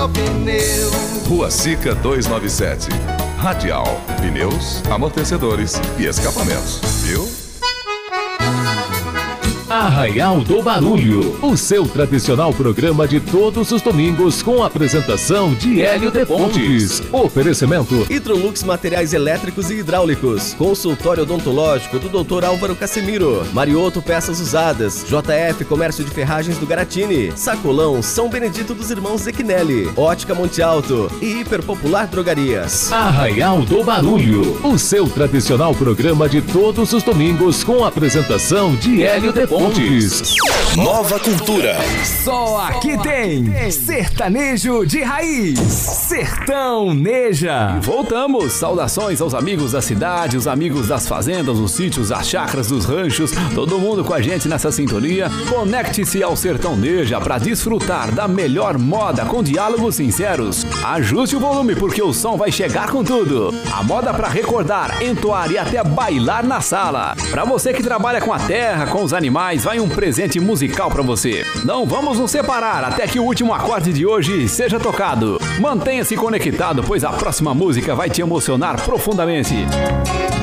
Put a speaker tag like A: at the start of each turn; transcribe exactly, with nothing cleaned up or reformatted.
A: Radial Pneus.
B: Rua Sica duzentos e noventa e sete. Radial Pneus, amortecedores e escapamentos. Viu?
C: Arraial do Barulho, o seu tradicional programa de todos os domingos com a apresentação de Hélio de Pontes. Oferecimento
D: Hidrolux Materiais Elétricos e Hidráulicos, consultório odontológico do doutor Álvaro Casemiro, Marioto Peças Usadas, J F Comércio de Ferragens do Garatini, Sacolão São Benedito dos Irmãos Zequinelli, Ótica Monte Alto e Hiperpopular Drogarias.
C: Arraial do Barulho, o seu tradicional programa de todos os domingos com a apresentação de Hélio de Pontes.
E: Nova Cultura.
F: Só aqui tem sertanejo de raiz, Sertão Neja.
G: E voltamos. Saudações aos amigos da cidade, os amigos das fazendas, os sítios, as chacras, dos ranchos, todo mundo com a gente nessa sintonia. Conecte-se ao Sertão Neja para desfrutar da melhor moda com diálogos sinceros. Ajuste o volume porque o som vai chegar com tudo. A moda para recordar, entoar e até bailar na sala. Para você que trabalha com a terra, com os animais, vai um presente musical pra você. Não vamos nos separar até que o último acorde de hoje seja tocado. Mantenha-se conectado, pois a próxima música vai te emocionar profundamente.